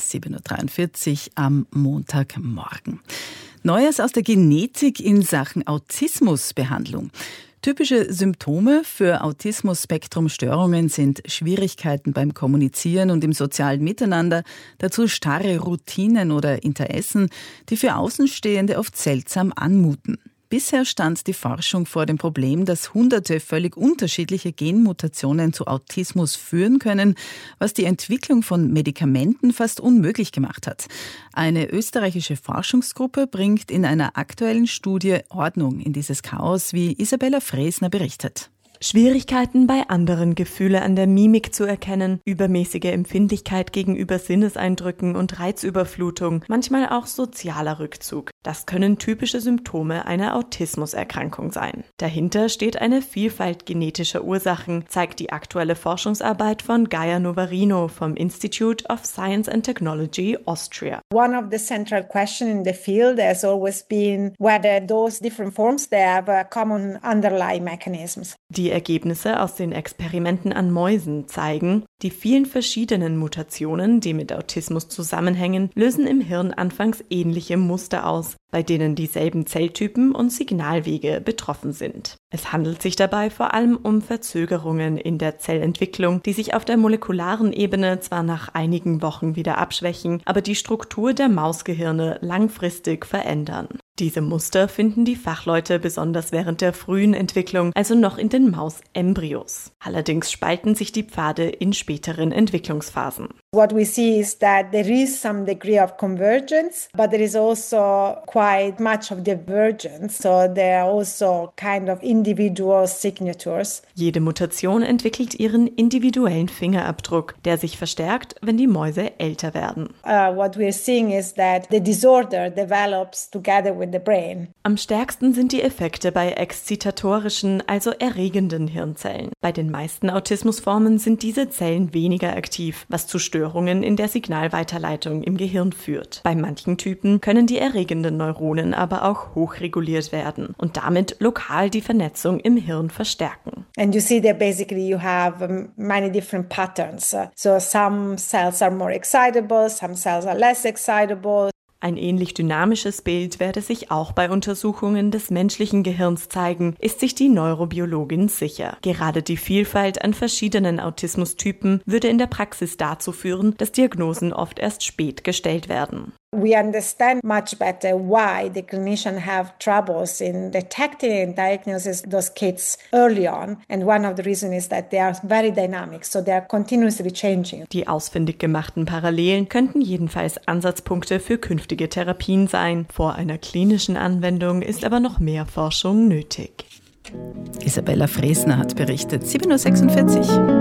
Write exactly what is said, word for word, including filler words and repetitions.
sieben Uhr dreiundvierzig am Montagmorgen. Neues aus der Genetik in Sachen Autismusbehandlung. Typische Symptome für Autismus-Spektrum-Störungen sind Schwierigkeiten beim Kommunizieren und im sozialen Miteinander, dazu starre Routinen oder Interessen, die für Außenstehende oft seltsam anmuten. Bisher stand die Forschung vor dem Problem, dass hunderte völlig unterschiedliche Genmutationen zu Autismus führen können, was die Entwicklung von Medikamenten fast unmöglich gemacht hat. Eine österreichische Forschungsgruppe bringt in einer aktuellen Studie Ordnung in dieses Chaos, wie Isabella Fresner berichtet. Schwierigkeiten bei anderen, Gefühle an der Mimik zu erkennen, übermäßige Empfindlichkeit gegenüber Sinneseindrücken und Reizüberflutung, manchmal auch sozialer Rückzug. Das können typische Symptome einer Autismuserkrankung sein. Dahinter steht eine Vielfalt genetischer Ursachen, zeigt die aktuelle Forschungsarbeit von Gaia Novarino vom Institute of Science and Technology Austria. One of the central questions in the field has always been whether those different forms they have a common underlying mechanisms. Die Ergebnisse aus den Experimenten an Mäusen zeigen, die vielen verschiedenen Mutationen, die mit Autismus zusammenhängen, lösen im Hirn anfangs ähnliche Muster aus, bei denen dieselben Zelltypen und Signalwege betroffen sind. Es handelt sich dabei vor allem um Verzögerungen in der Zellentwicklung, die sich auf der molekularen Ebene zwar nach einigen Wochen wieder abschwächen, aber die Struktur der Mausgehirne langfristig verändern. Diese Muster finden die Fachleute besonders während der frühen Entwicklung, also noch in den Mausembryos. Allerdings spalten sich die Pfade in späteren Entwicklungsphasen. What we see is that there is some degree of convergence, but there is also quite much of divergence. So there are also kind of individual signatures. Jede Mutation entwickelt ihren individuellen Fingerabdruck, der sich verstärkt, wenn die Mäuse älter werden. Uh, what we are seeing is that the disorder develops together with the brain. Am stärksten sind die Effekte bei exzitatorischen, also erregenden Hirnzellen. Bei den meisten Autismusformen sind diese Zellen weniger aktiv, was zu Störungen in der Signalweiterleitung im Gehirn führt. Bei manchen Typen können die erregenden Neuronen aber auch hochreguliert werden und damit lokal die Vernetzung im Hirn verstärken. And you see that basically you have um, many different patterns. Uh, so some cells are more excitable, some cells are less excitable. Ein ähnlich dynamisches Bild werde sich auch bei Untersuchungen des menschlichen Gehirns zeigen, ist sich die Neurobiologin sicher. Gerade die Vielfalt an verschiedenen Autismustypen würde in der Praxis dazu führen, dass Diagnosen oft erst spät gestellt werden. We understand much better why the clinicians have troubles in detecting and diagnosing those kids early on. And one of the reasons is that they are very dynamic, so they are continuously changing. Die ausfindig gemachten Parallelen könnten jedenfalls Ansatzpunkte für künftige Therapien sein. Vor einer klinischen Anwendung ist aber noch mehr Forschung nötig. Isabella Fresner hat berichtet, sieben Uhr sechsundvierzig.